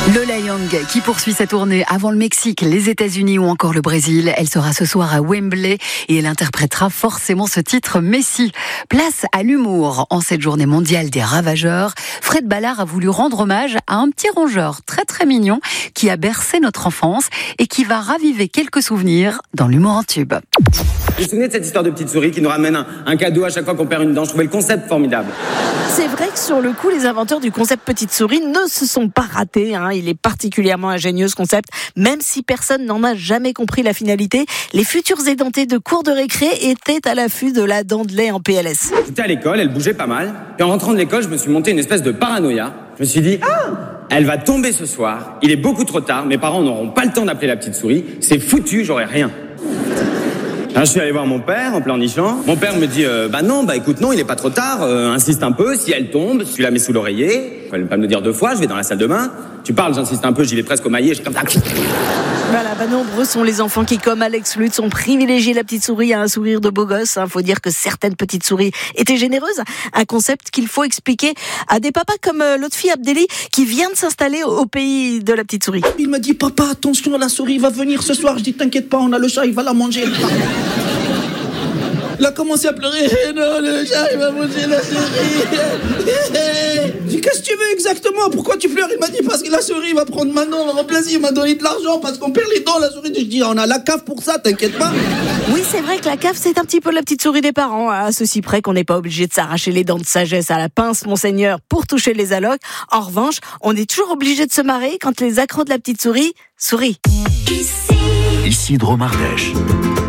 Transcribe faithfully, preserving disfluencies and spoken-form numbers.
Lola Young qui poursuit sa tournée avant le Mexique, les États-Unis ou encore le Brésil. Elle sera ce soir à Wembley et elle interprétera forcément ce titre Messi. Place à l'humour. En cette journée mondiale des ravageurs, Fred Ballard a voulu rendre hommage à un petit rongeur très très mignon qui a bercé notre enfance et qui va raviver quelques souvenirs dans l'humour en tube. Vous vous souvenez de cette histoire de petite souris qui nous ramène un, un cadeau à chaque fois qu'on perd une dent? Je trouvais le concept formidable. C'est vrai que sur le coup, les inventeurs du concept petite souris ne se sont pas ratés. Hein. Il est particulièrement ingénieux ce concept, même si personne n'en a jamais compris la finalité. Les futurs édentés de cours de récré étaient à l'affût de la dent de lait en P L S. J'étais à l'école, elle bougeait pas mal. Puis en rentrant de l'école, je me suis monté une espèce de paranoïa. Je me suis dit, ah, elle va tomber ce soir. Il est beaucoup trop tard. Mes parents n'auront pas le temps d'appeler la petite souris. C'est foutu, j'aurai rien. Alors, je suis allé voir mon père en pleurnichant. Mon père me dit euh, bah non, bah écoute, non, il est pas trop tard, euh, insiste un peu, si elle tombe, tu la mets sous l'oreiller. Il fallait pas me le dire deux fois, je vais dans la salle de bain. Tu parles, j'insiste un peu, j'y vais presque au maillet, je suis comme ça. Voilà, bah nombreux sont les enfants qui, comme Alex Lutz, ont privilégié la petite souris à un sourire de beau gosse. Hein. Faut dire que certaines petites souris étaient généreuses. Un concept qu'il faut expliquer à des papas comme euh, l'autre fille Abdelli qui vient de s'installer au, au pays de la petite souris. Il m'a dit, papa, attention, la souris va venir ce soir. Je dis, t'inquiète pas, on a le chat, il va la manger. Il a commencé à pleurer. Non, le chat, il va manger la souris. Je dis, qu'est-ce que tu veux exactement? Pourquoi tu pleures? Il m'a dit, parce que la souris va prendre maintenant le remplacer. Il m'a donné de l'argent parce qu'on perd les dents, la souris. Je dis, on a la cave pour ça, t'inquiète pas. Oui, c'est vrai que la cave, c'est un petit peu la petite souris des parents. À ceci près qu'on n'est pas obligé de s'arracher les dents de sagesse à la pince, monseigneur, pour toucher les allocs. En revanche, on est toujours obligé de se marrer quand les accros de la petite souris sourient. Ici Drôme Ardèche.